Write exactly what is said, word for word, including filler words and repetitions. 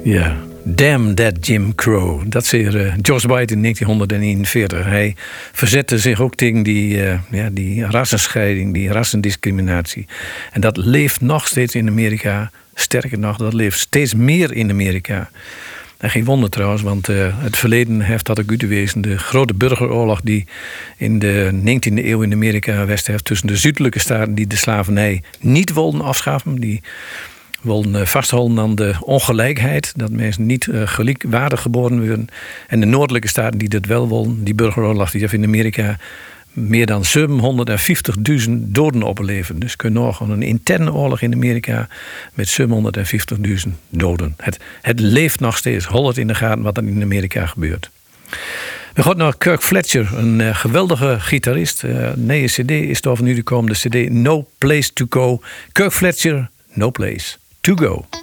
Ja, Damn That Jim Crow. Dat zei uh, George White in negentien eenenveertig. Hij verzette zich ook tegen die, uh, ja, die rassenscheiding, die rassendiscriminatie. En dat leeft nog steeds in Amerika. Sterker nog, dat leeft steeds meer in Amerika. En geen wonder trouwens, want uh, het verleden heeft dat ook uitgewezen. De grote burgeroorlog die in de negentiende eeuw in Amerika west heeft tussen de zuidelijke staten die de slavernij niet wilden afschaffen, die wilden vasthouden aan de ongelijkheid, dat mensen niet uh, gelijkwaardig geboren worden, en de noordelijke staten die dat wel wilden. Die burgeroorlog die heeft in Amerika meer dan zevenhonderdvijftigduizend doden opgeleverd. Dus kun je nog een interne oorlog in Amerika met zevenhonderdvijftigduizend doden. Het, het leeft nog steeds. Hol het in de gaten wat er in Amerika gebeurt. We gaan naar Kirk Fletcher, een uh, geweldige gitarist. Uh, nee, een cd is er nu gekomen. De cd No Place to Go. Kirk Fletcher, No Place to Go.